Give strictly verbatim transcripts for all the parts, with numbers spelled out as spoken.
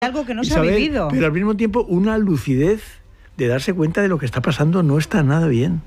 algo que no se Isabel, ha vivido. Pero al mismo tiempo una lucidez de darse cuenta de lo que está pasando no está nada bien.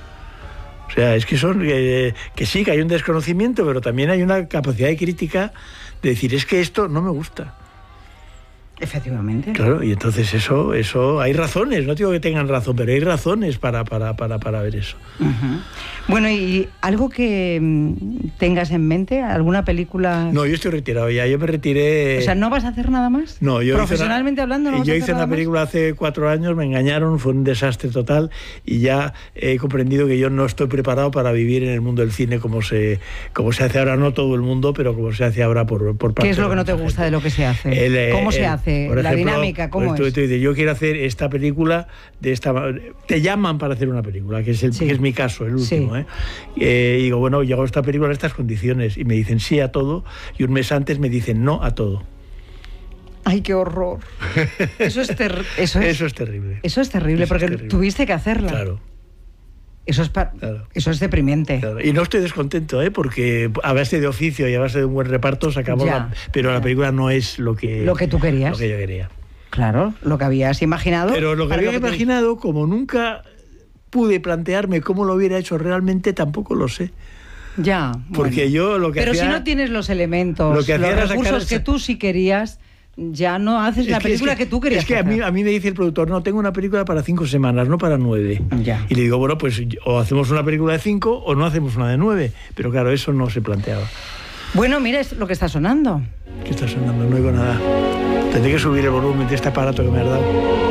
O sea, es que son eh, que sí, que hay un desconocimiento, pero también hay una capacidad de crítica de decir, es que esto no me gusta. Efectivamente. Claro, y entonces eso, eso hay razones, no digo que tengan razón, pero hay razones para, para, para, para ver eso. Uh-huh. Bueno, ¿y algo que mm, tengas en mente? ¿Alguna película? No, yo estoy retirado ya, yo me retiré... O sea, ¿no vas a hacer nada más? No, yo Profesionalmente hice una, hablando, ¿no vas yo a hice hacer una nada película más? hace cuatro años, me engañaron, fue un desastre total y ya he comprendido que yo no estoy preparado para vivir en el mundo del cine como se, como se hace ahora, no todo el mundo, pero como se hace ahora por, por parte ¿Qué es lo de que no te mucha gusta gente. de lo que se hace? El, eh, ¿Cómo el, se hace? por La ejemplo, dinámica, ¿cómo pues tú, es? tú dices, yo quiero hacer esta película de esta... Te llaman para hacer una película, que es, el, Sí. que es mi caso, el último. Sí. ¿eh? Eh, y digo, bueno, yo hago esta película en estas condiciones y me dicen sí a todo y un mes antes me dicen no a todo. ¡Ay, qué horror! Eso es, ter- eso es, Eso es terrible. eso es terrible, Eso porque es terrible. tuviste que hacerla. Claro. Eso es, pa- Claro. eso es deprimente. Claro. Y no estoy descontento, ¿eh? Porque a base de oficio y a base de un buen reparto sacamos Ya, la... Pero ya. la película no es lo que... Lo que tú querías. Lo que yo quería. Claro, lo que habías imaginado. Pero lo que para había te- imaginado, como nunca pude plantearme cómo lo hubiera hecho realmente, tampoco lo sé. Ya. Porque bueno. yo lo que Pero hacía... si no tienes los elementos, lo que hacía los era sacar recursos esa- que tú sí querías, ya no haces la Es que- película es que, tú querías Es que a mí, hacer. a mí me dice el productor, no, tengo una película para cinco semanas, no para nueve. Ya. Y le digo, bueno, pues o hacemos una película de cinco o no hacemos una de nueve. Pero claro, eso no se planteaba. Bueno, mira es lo que está sonando. ¿Qué está sonando? No oigo nada. Tendré que subir el volumen de este aparato que me has dado.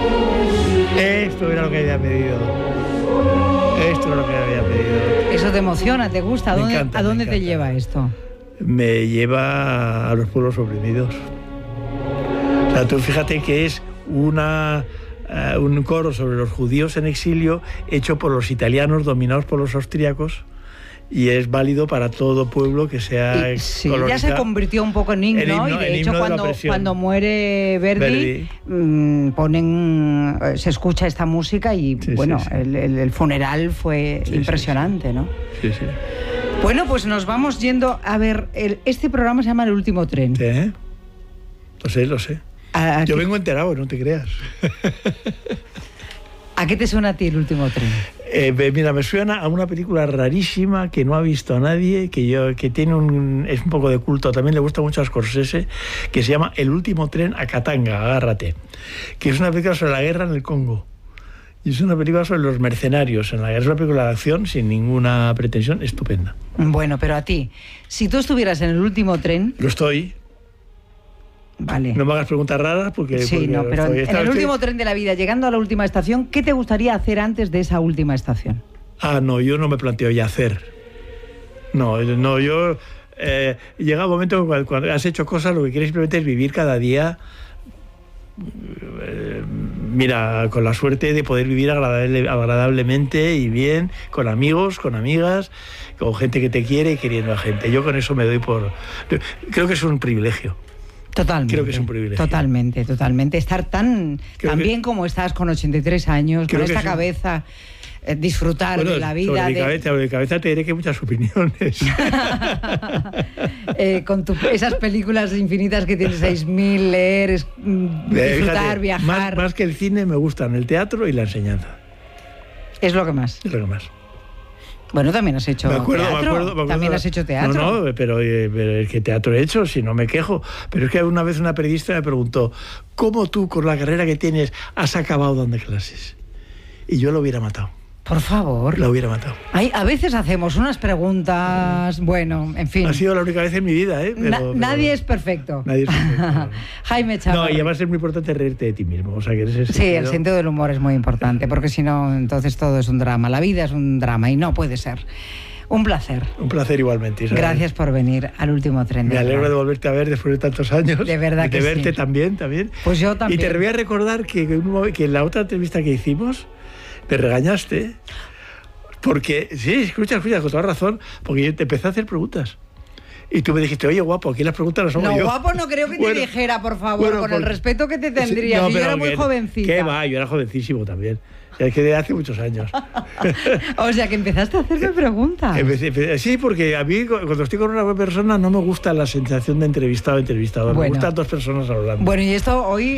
Esto era lo que había pedido. Esto era lo que había pedido. Eso te emociona, te gusta. ¿A Me dónde, encanta, ¿a dónde me te encanta. lleva esto? Me lleva a los pueblos oprimidos. O sea, tú fíjate que es una, uh, un coro sobre los judíos en exilio hecho por los italianos dominados por los austríacos y es válido para todo pueblo que sea Y, sí, ya colonizado. se convirtió un poco en himno, El himno- y de el hecho himno de la cuando, opresión. cuando muere Verdi, Verdi. mmm, ponen, eh, se escucha esta música y Sí, bueno, sí, sí. El, el- el funeral fue Sí, impresionante, sí, sí. ¿no? Sí, sí. Bueno, pues nos vamos yendo a ver, el- este programa se llama El Último Tren. Sí, ¿eh? Lo sé, lo sé. ¿A, a Yo qué, vengo enterado, no te creas. ¿A qué te suena a ti El Último Tren? Eh, ve- mira, me suena a una película rarísima que no ha visto a nadie, que yo que tiene un es un poco de culto, también le gusta mucho a Scorsese, que se llama El último tren a Katanga, agárrate, que es una película sobre la guerra en el Congo. Y es una película sobre los mercenarios en la guerra, es una película de acción sin ninguna pretensión, estupenda. Bueno, pero a ti, si tú estuvieras en El Último Tren, Lo estoy, vale. no me hagas preguntas raras porque... Sí, porque no, pero estoy- en esta- el estoy- último tren de la vida, llegando a la última estación, ¿qué te gustaría hacer antes de esa última estación? Ah, no, yo no me planteo ya hacer. No, no, yo... Eh, llega un momento cuando, cuando has hecho cosas, lo que quieres simplemente es vivir cada día... eh, mira, con la suerte de poder vivir agradable, agradablemente y bien, con amigos, con amigas, con gente que te quiere y queriendo a gente. Yo con eso me doy por... Creo que es un privilegio. Totalmente. Creo que es un privilegio. Totalmente, totalmente. Estar tan, Creo tan que- bien como estás con ochenta y tres años, Creo con que esta es un- cabeza, eh, disfrutar Bueno, de la vida, sobre mi, de- cabeza, sobre mi cabeza te diré que hay muchas opiniones. eh, con tu- esas películas infinitas que tienes, seis mil, leer, es- mm, Eh, disfrutar, fíjate, viajar, Más, más que el cine me gustan el teatro y la enseñanza. es lo que más. Es lo que más. Bueno, también has hecho Me acuerdo, teatro. me acuerdo, me acuerdo. También has hecho teatro. No, no, pero, eh, pero ¿qué teatro he hecho? Si no me quejo. Pero es que una vez una periodista me preguntó, ¿cómo tú, con la carrera que tienes, has acabado dando clases? Y yo lo hubiera matado. Por favor. Lo hubiera matado. Ay, a veces hacemos unas preguntas, bueno, en fin. Ha sido la única vez en mi vida, ¿eh? Pero- Na- pero- nadie es perfecto. Nadie es perfecto, no. Jaime No, Chavarri. y además es muy importante reírte de ti mismo. O sea, que en ese Sí, el sentido- sentido del humor es muy importante, porque si no, entonces todo es un drama. La vida es un drama y no puede ser. Un placer. Un placer igualmente, Isabel. Gracias por venir al Último Tren. Me de alegro de verdad. volverte a ver después de tantos años. De verdad y que de verte sí. también, también. Pues yo también. Y te voy a recordar que, que en la otra entrevista que hicimos te regañaste. Porque, sí, escucha, escucha, con toda razón, porque yo te empecé a hacer preguntas. Y tú me dijiste, oye, guapo, aquí las preguntas las hago No, yo. guapo, no creo que te Bueno, dijera, por favor, bueno, con el porque- respeto que te tendría. Sí, no, si yo pero era muy que- jovencita. ¿Qué va? Yo era jovencísimo también. Es que de hace muchos años. O sea, que empezaste a hacerme preguntas. Empecé- empecé- Sí, porque a mí cuando estoy con una persona no me gusta la sensación de entrevistado o entrevistador. Bueno. Me gustan dos personas hablando. Bueno, y esto hoy